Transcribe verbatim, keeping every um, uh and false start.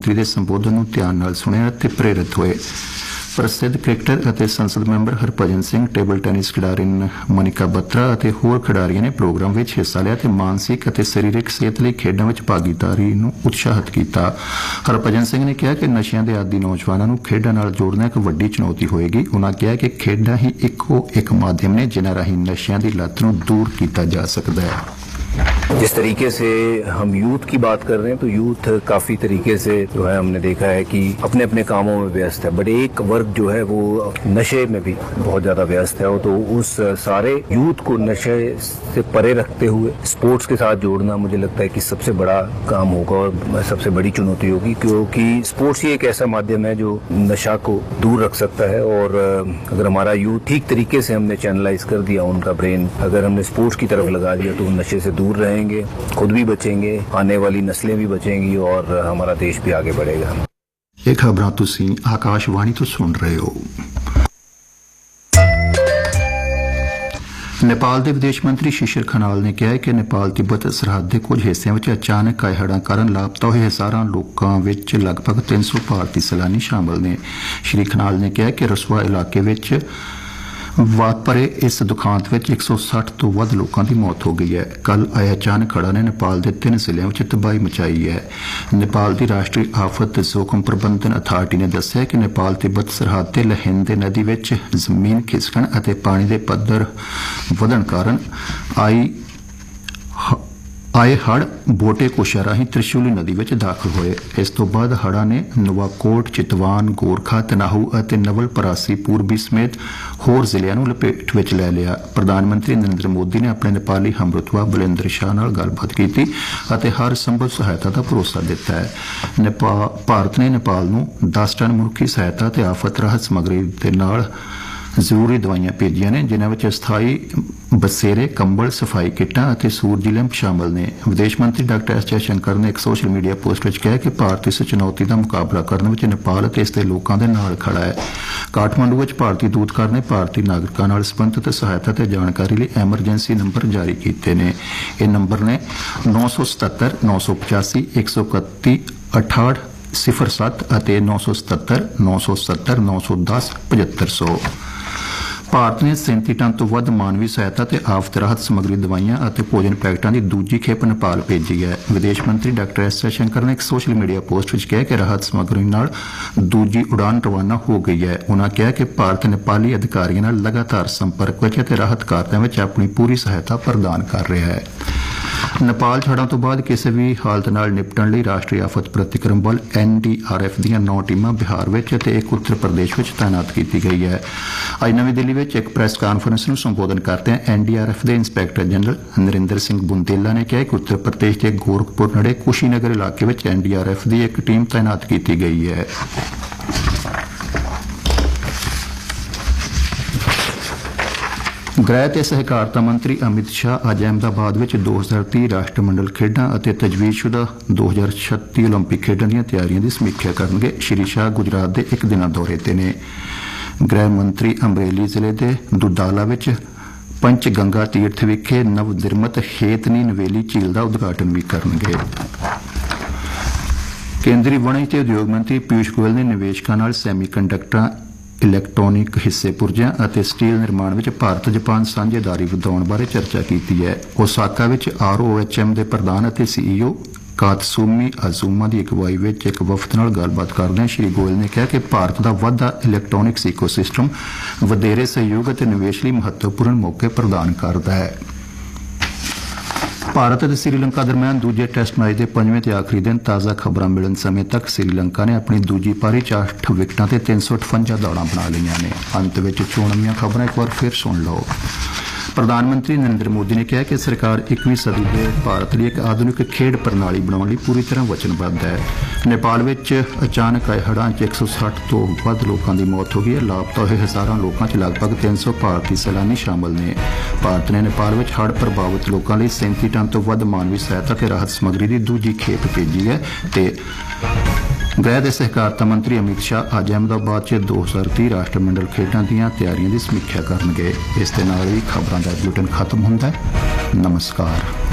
मंत्री के संबोधन नूं ध्यान नाल सुणिया ते प्रेरित होए। प्रसिद्ध क्रिकेटर और संसद member Harbhajan Singh, table tennis खिडारी Manika Batra और होर खिडारियों ने प्रोग्राम में हिस्सा लिया ते मानसिक और शारीरिक सेहत लई खेडां विच भागीदारी नूं उत्साहित किया। हरभजन सिंह ने कहा कि नशियां दे आदी नौजवानों नूं खेडां नाल जोड़ना एक वड्डी चुनौती होएगी। उन्होंने कहा कि खेडां ही इको एक माध्यम ने जिन्हां राहीं नशियां दी लत नूं दूर किया जा सकता है। जिस तरीके से हम यूथ की बात कर रहे हैं तो यूथ काफी तरीके से जो है हमने देखा है कि अपने अपने कामों में व्यस्त है, बट एक वर्ग जो है वो नशे में भी बहुत ज्यादा व्यस्त है। तो उस सारे यूथ को नशे से परे रखते हुए स्पोर्ट्स के साथ जोड़ना मुझे लगता है कि सबसे बड़ा काम होगा और सबसे बड़ी चुनौती होगी, क्योंकि स्पोर्ट्स ही एक ऐसा माध्यम है जो नशा को दूर रख सकता है। और अगर हमारा यूथ ठीक तरीके से हमने चैनलाइज कर दिया, उनका ब्रेन अगर हमने स्पोर्ट्स की तरफ लगा दिया तो नशे से दूर रहेंगे, खुद भी बचेंगे, आने वाली नस्लें भी बचेंगी और हमारा देश भी आगे बढ़ेगा। ये खबरां तुसीं आकाशवाणी तो सुन रहे हो। नेपाल के विदेश मंत्री शिशिर खनाल ने कहा है कि नेपाल तिब्बत सरहद के कुछ हिस्सों में अचानक आए हड़ां कारण लापता हुए हज़ारां लोगों विच लगभग तीन सौ भारतीय सैलानी शामिल ने। श्री खनाल ने कहा कि रसवा इलाके विच वापरे इस दुखांत में एक सौ साठ तो वध लोगों की मौत हो गई है। कल आए अचानक हड़ां ने नेपाल के तीन जिलों में तबाही मचाई है। नेपाल की राष्ट्रीय आफत जोखिम प्रबंधन अथार्टी ने दस्सिया कि नेपाल तिब्बत सरहद ते लहिंदे नदी में जमीन खिसकण और पानी के पद्धर वधण कारण आई आए हड़ बोटे कोशा राही त्रिशूली नदी में दाखिल होए। इस तो बाद हड़ा ने नवाकोट, चितवान, गोरखा, तनाहू और नवल परासी पूर्वी समेत होर जिलों को लपेट विच लै लिया। प्रधानमंत्री नरेंद्र मोदी ने अपने नेपाली हमरुतबा बलिंदर शाह नाल गलबात की और हर संभव सहायता का भरोसा दिता है। नेपाल भारत ने नेपाल नूं दस टन मनुखी सहायता ते आफत राहत समग्री दे नाल जरूरी दवाइयां भेजियां ने, जिन्हां विच अस्थाई बसेरे, कंबल, सफाई किटां और सूरजी लैंप शामिल ने। विदेश मंत्री डॉक्टर एस जयशंकर ने एक सोशल मीडिया पोस्ट में कहा कि भारत इस चुनौती का मुकाबला करने में नेपाल और इसके लोगों के नाल खड़ा है। काठमांडू में भारतीय दूतघर ने भारतीय नागरिकों नाल संबंधित सहायता ते जानकारी लिए एमरजेंसी नंबर जारी किए ने। यह नंबर ने नौ सौ सतहत्तर नौ सौ पचासी एक सौ इकती अठाठ सिफर सत्त और नौ सौ सतहत्तर नौ सौ सत्तर नौ सौ दस पचहत्तर सौ। भारत ने सैंती टन तो वध मानवी सहायता ते आफत राहत समग्री दवाइयां और भोजन पैकेटां की दूजी खेप नेपाल भेजी है। विदेश मंत्री डॉक्टर एस जयशंकर ने एक सोशल मीडिया पोस्ट में कहा कि राहत समग्री नाल दूजी उड़ान रवाना हो गई है। उन्होंने कहा कि भारत नेपाली अधिकारियों नाल लगातार संपर्क विच ते राहत कार्यों में अपनी पूरी सहायता प्रदान कर रहा है। नेपाल हड़ां तो बाद किसी भी हालत नाल निपटण लई राष्ट्रीय आफत प्रतिक्रम बल एन डी आर एफ दीयां नौ टीमां बिहार विच ते एक उत्तर प्रदेश विच तैनात की गई है। अज नवी दिल्ली में एक प्रेस कानफ्रेंस में संबोधन करते हैं एन डी आर एफ के इंस्पैक्टर जनरल नरेंद्र सिंह बुंदेला ने कहा कि उत्तर प्रदेश के गोरखपुर नड़े कुशीनगर इलाके में एन डी आर एफ की एक टीम तैनात की गई है। गृह ते सहकारिता मंत्री अमित शाह अज अहमदाबाद में दो हज़ार तीह राष्ट्रमंडल खेडां और तजवीज़शुदा दो हज़ार छत्ती ओलंपिक खेडां दी तैयारियां की समीक्षा करनगे। श्री शाह गुजरात के एक दिना दौरे ते ने। गृह मंत्री अमरेली जिले के दुदाला में पंचगंगा तीर्थ विखे नवनिर्मित हेतनी नवेली झील का उद्घाटन भी करनगे। केंद्रीय वणज ते उद्योग मंत्री पीयूष गोयल ने निवेशकों नाल सैमीकंडक्टर, इलैक्ट्रॉनिक हिस्से पुर्जों और स्टील निर्माण में भारत जापान साझेदारी वधाउण बारे चर्चा की है। ओसाका में आर ओ एच एम के प्रधान और सीईओ कातसुमी अजूमा की अगवाई में एक वफद नाल गलबात करदे श्री गोयल ने कहा कि भारत का वधदा इलैक्ट्रॉनिक्स इकोसिस्टम वधेरे सहयोग और निवेश लिए महत्वपूर्ण मौके प्रदान करता है। भारत और श्रीलंका दरम्यान दूजे टेस्ट मैच के पंजवें ते आखिरी दिन ताज़ा खबरां मिलन समय तक श्रीलंका ने अपनी दूजी पारी च अठ विकटां ते तीन सौ अठवंजा दौड़ां बना लईआं ने। अंत में चोणवीं खबरां एक बार फिर सुन लो। प्रधानमंत्री नरेंद्र मोदी ने कहा कि सरकार इक्कीवीं सदी के भारत लिए एक आधुनिक खेड प्रणाली बनाने पूरी तरह वचनबद्ध है। नेपाल में अचानक आए हड़ां च एक सौ साठ तो वध लोगों की मौत हो गई है। लापता हुए हज़ारों लोगों च लगभग तीन सौ भारतीय सैलानी शामिल ने। भारत ने नेपाल में हड़ प्रभावित लोगों लिए सैंती टन तो वध मानवी सहायता ते राहत समग्री की दूजी खेप भेजी है। ते गृह ते सहकारिता मंत्री अमित शाह अज अहमदाबाद च दो हज़ार तीह राष्ट्रमंडल खेडां दीयां तैयारियां की समीक्षा करनगे। इस दे नाल ही खबरां दा बुलेटिन खत्म हुंदा है। नमस्कार।